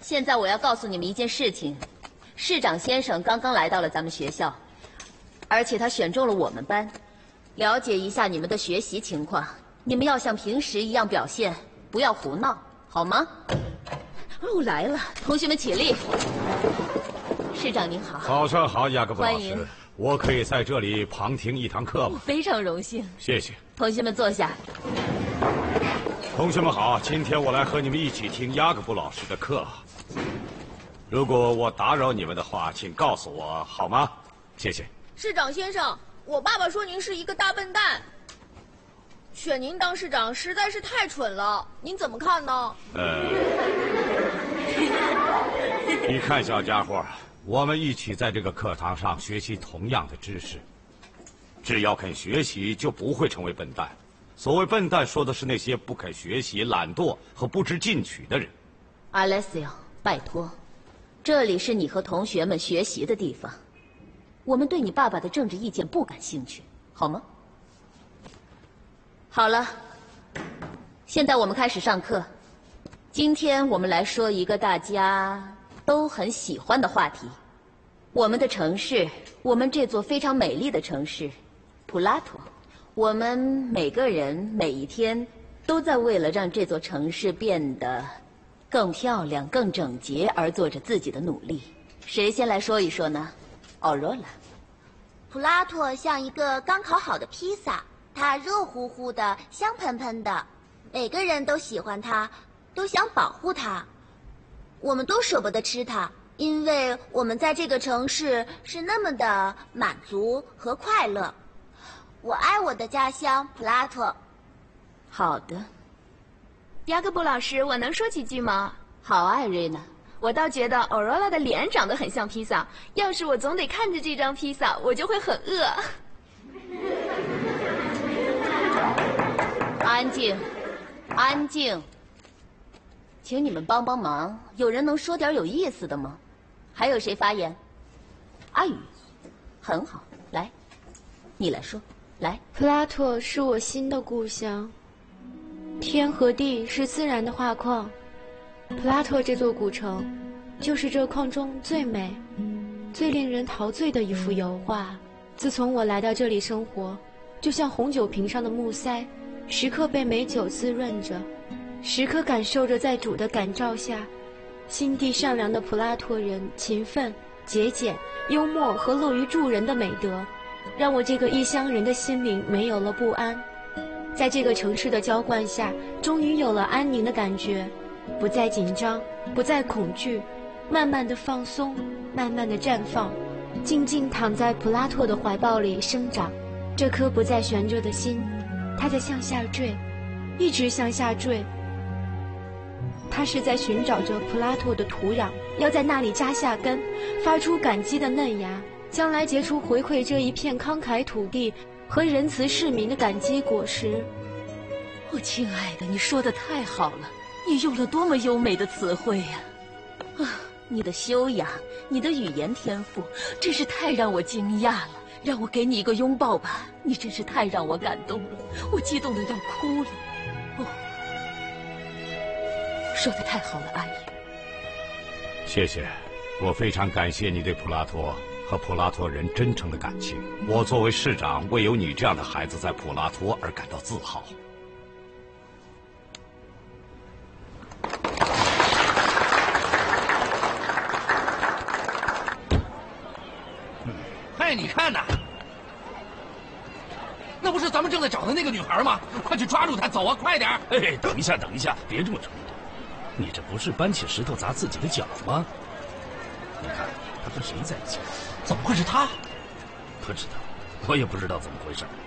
现在我要告诉你们一件事情，市长先生刚刚来到了咱们学校，而且他选中了我们班，了解一下你们的学习情况。你们要像平时一样表现，不要胡闹，好吗？哦，来了，同学们起立。市长您好。 早上好，雅各布老师欢迎。 我可以在这里旁听一堂课吗？ 非常荣幸。 谢谢。 同学们坐下。 同学们好，今天我来和你们一起听雅各布老师的课。如果我打扰你们的话，请告诉我好吗？谢谢。 市长先生，我爸爸说您是一个大笨蛋，选您当市长实在是太蠢了，您怎么看呢？ 你看，小家伙，我们一起在这个课堂上学习同样的知识。只要肯学习，就不会成为笨蛋。所谓笨蛋，说的是那些不肯学习、懒惰和不知进取的人。 Alessio，拜托，这里是你和同学们学习的地方。我们对你爸爸的政治意见不感兴趣，好吗？好了，现在我们开始上课。今天我们来说一个大家都很喜欢的话题：我们的城市，我们这座非常美丽的城市——普拉托。我们每个人每一天都在为了让这座城市变得更漂亮、更整洁而做着自己的努力。谁先来说一说呢？奥若拉。 普拉托像一个刚烤好的披萨，它热乎乎的，香喷喷的，每个人都喜欢它，都想保护它。我们都舍不得吃它，因为我们在这个城市是那么的满足和快乐。我爱我的家乡普拉托。 好的。 雅各布老师，我能说几句吗？ 好，艾瑞娜。 我倒觉得欧若拉的脸长得很像披萨，要是我总得看着这张披萨，我就会很饿。 安静，安静。请你们帮帮忙，有人能说点有意思的吗？还有谁发言？阿宇，很好，来，你来说，来。 普拉托是我心的故乡，天和地是自然的画框。普拉托这座古城，就是这框中最美、最令人陶醉的一幅油画。自从我来到这里生活，就像红酒瓶上的木塞，时刻被美酒滋润着，时刻感受着在主的感召下，心地善良的普拉托人勤奋、节俭、幽默和乐于助人的美德，让我这个异乡人的心灵没有了不安。在这个城市的浇灌下，终于有了安宁的感觉。不再紧张，不再恐惧，慢慢的放松，慢慢的绽放，静静躺在普拉托的怀抱里生长。这颗不再悬着的心，它在向下坠，一直向下坠。它是在寻找着普拉托的土壤，要在那里扎下根，发出感激的嫩芽，将来结出回馈这一片慷慨土地和仁慈市民的感激果实。 我亲爱的，你说的太好了。你用了多么优美的词汇呀！你的修养，你的语言天赋，真是太让我惊讶了。让我给你一个拥抱吧，你真是太让我感动了，我激动的要哭了。哦，说的太好了，阿姨。 谢谢，我非常感谢你对普拉托和普拉托人真诚的感情。我作为市长，为有你这样的孩子在普拉托而感到自豪。 哎，你看呐，那不是咱们正在找的那个女孩吗？快去抓住她，走啊，快点！ 哎，等一下，等一下，别这么冲动。你这不是搬起石头砸自己的脚吗？你看，他跟谁在一起？ 怎么会是她？ 不知道，我也不知道怎么回事。